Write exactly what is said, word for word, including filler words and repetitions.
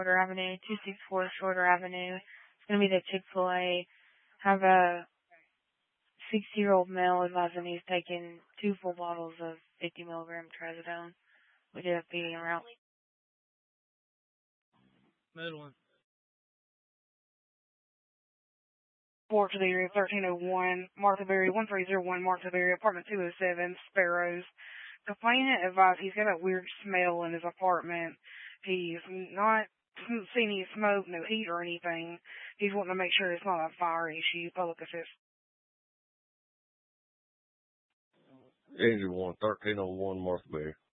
Shorter Avenue, two sixty-four Shorter Avenue. It's going to be the Chick-fil-A. Have a sixty-year-old male advising he's taking two full bottles of fifty milligram trazodone. We did a feeding route. Middle one. Report to the area thirteen oh one, Martha Berry, one three zero one, Martha Berry, apartment two oh seven, Sparrows. Complainant advised he's got a weird smell in his apartment. He's not seen any smoke, no heat or anything. He's wanting to make sure it's not a fire issue. Public assist. Engine one, thirteen oh one, Martha Berry.